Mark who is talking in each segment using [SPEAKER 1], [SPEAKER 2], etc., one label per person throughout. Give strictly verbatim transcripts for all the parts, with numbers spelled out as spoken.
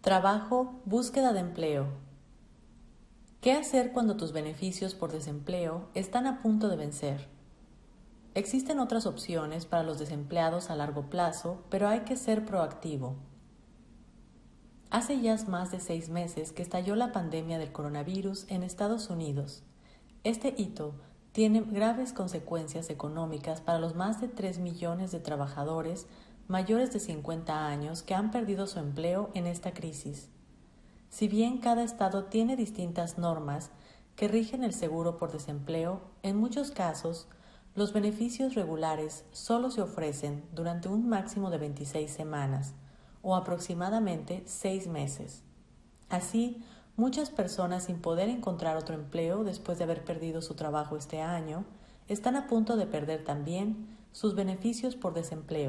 [SPEAKER 1] Trabajo, búsqueda de empleo. ¿Qué hacer cuando tus beneficios por desempleo están a punto de vencer? Existen otras opciones para los desempleados a largo plazo, pero hay que ser proactivo. Hace ya más de seis meses que estalló la pandemia del coronavirus en Estados Unidos. Este hito tiene graves consecuencias económicas para los más de tres millones de trabajadores mayores de cincuenta años que han perdido su empleo en esta crisis. Si bien cada estado tiene distintas normas que rigen el seguro por desempleo, en muchos casos los beneficios regulares solo se ofrecen durante un máximo de veintiséis semanas o aproximadamente seis meses. Así, muchas personas sin poder encontrar otro empleo después de haber perdido su trabajo este año, están a punto de perder también sus beneficios por desempleo.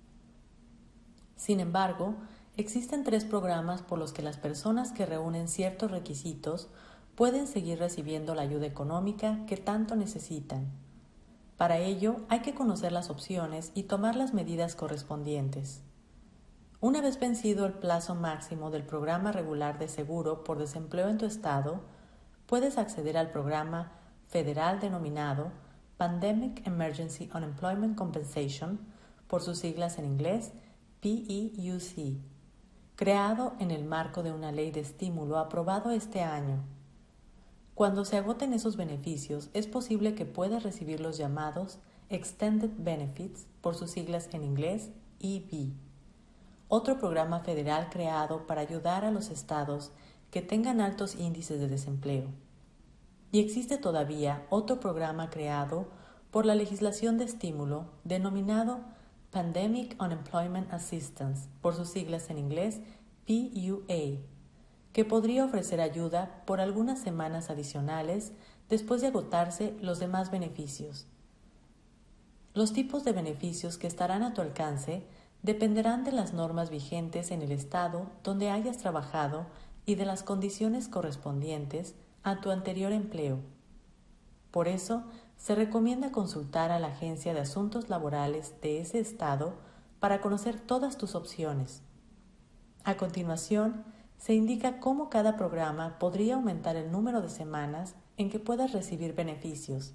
[SPEAKER 1] Sin embargo, existen tres programas por los que las personas que reúnen ciertos requisitos pueden seguir recibiendo la ayuda económica que tanto necesitan. Para ello, hay que conocer las opciones y tomar las medidas correspondientes. Una vez vencido el plazo máximo del programa regular de seguro por desempleo en tu estado, puedes acceder al programa federal denominado Pandemic Emergency Unemployment Compensation, por sus siglas en inglés, P E U C, creado en el marco de una ley de estímulo aprobado este año. Cuando se agoten esos beneficios, es posible que puedas recibir los llamados Extended Benefits, por sus siglas en inglés, E B, otro programa federal creado para ayudar a los estados que tengan altos índices de desempleo. Y existe todavía otro programa creado por la legislación de estímulo denominado Pandemic Unemployment Assistance, por sus siglas en inglés, P U A, que podría ofrecer ayuda por algunas semanas adicionales después de agotarse los demás beneficios. Los tipos de beneficios que estarán a tu alcance dependerán de las normas vigentes en el estado donde hayas trabajado y de las condiciones correspondientes a tu anterior empleo. Por eso, se recomienda consultar a la Agencia de Asuntos Laborales de ese estado para conocer todas tus opciones. A continuación, se indica cómo cada programa podría aumentar el número de semanas en que puedas recibir beneficios.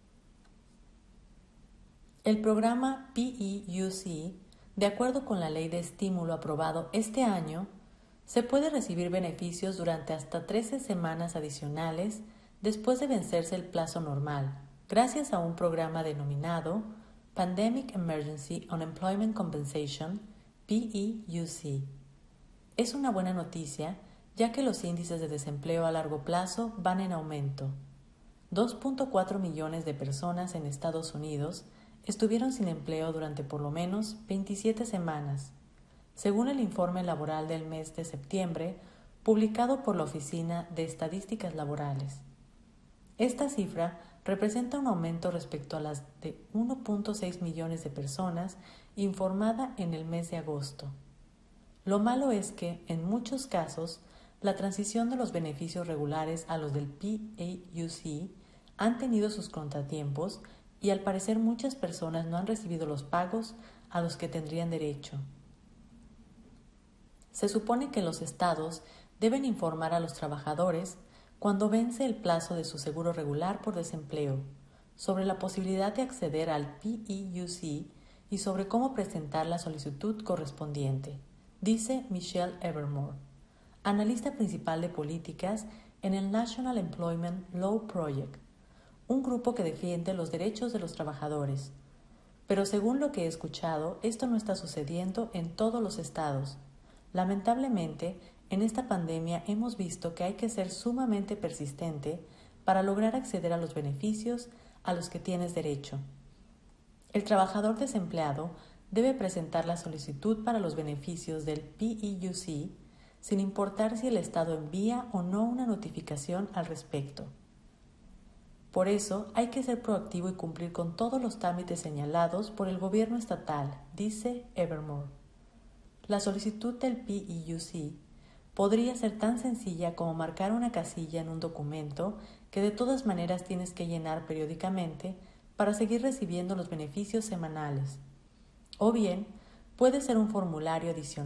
[SPEAKER 1] El programa P E U C, de acuerdo con la ley de estímulo aprobado este año, se puede recibir beneficios durante hasta trece semanas adicionales después de vencerse el plazo normal, gracias a un programa denominado Pandemic Emergency Unemployment Compensation, P E U C. Es una buena noticia, ya que los índices de desempleo a largo plazo van en aumento. dos punto cuatro millones de personas en Estados Unidos estuvieron sin empleo durante por lo menos veintisiete semanas, según el informe laboral del mes de septiembre, publicado por la Oficina de Estadísticas Laborales. Esta cifra representa un aumento respecto a las de uno punto seis millones de personas informada en el mes de agosto. Lo malo es que, en muchos casos, la transición de los beneficios regulares a los del P E U C han tenido sus contratiempos y al parecer muchas personas no han recibido los pagos a los que tendrían derecho. Se supone que los estados deben informar a los trabajadores cuando vence el plazo de su seguro regular por desempleo, sobre la posibilidad de acceder al P E U C y sobre cómo presentar la solicitud correspondiente, dice Michelle Evermore, analista principal de políticas en el National Employment Law Project, un grupo que defiende los derechos de los trabajadores. Pero según lo que he escuchado, esto no está sucediendo en todos los estados. Lamentablemente, en esta pandemia hemos visto que hay que ser sumamente persistente para lograr acceder a los beneficios a los que tienes derecho. El trabajador desempleado debe presentar la solicitud para los beneficios del P E U C sin importar si el Estado envía o no una notificación al respecto. Por eso hay que ser proactivo y cumplir con todos los trámites señalados por el gobierno estatal, dice Evermore. La solicitud del P E U C podría ser tan sencilla como marcar una casilla en un documento que de todas maneras tienes que llenar periódicamente para seguir recibiendo los beneficios semanales. O bien, puede ser un formulario adicional